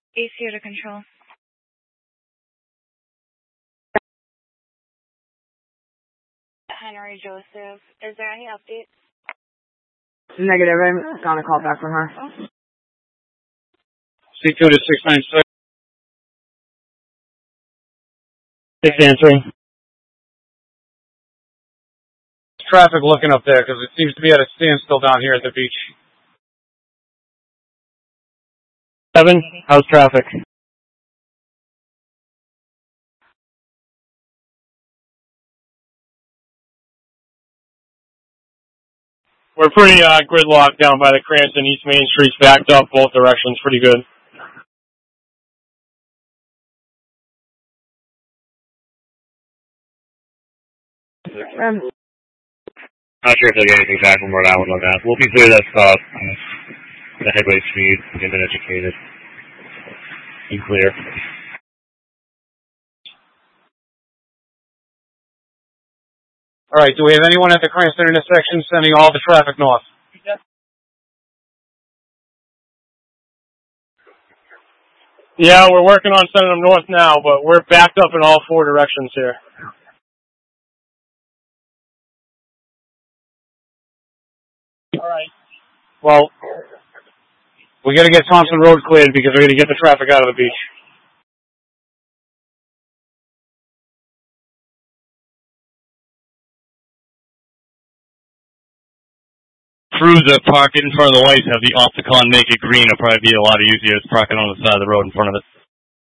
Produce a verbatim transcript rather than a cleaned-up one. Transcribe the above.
A C to control. Henry Joseph. Is there any update? Negative. I'm gonna call back from her. C two to six nine six. Six answering. Traffic looking up there because it seems to be at a standstill down here at the beach. Seven, how's traffic? We're pretty uh, gridlocked down by the Cranston. East Main Street's backed up both directions. Pretty good. Um, Not sure if they'll get anything back from Rhode Island on that. We'll be clear that's uh, the headway speed. They've been educated. Be clear. All right, do we have anyone at the Cranston intersection sending all the traffic north? Yeah, we're working on sending them north now, but we're backed up in all four directions here. All right. Well, we got to get Thompson Road cleared because we're going to get the traffic out of the beach. Crews that park in front of the lights have the Opticon Make It Green. It'll probably be a lot easier. It's parking on the side of the road in front of it.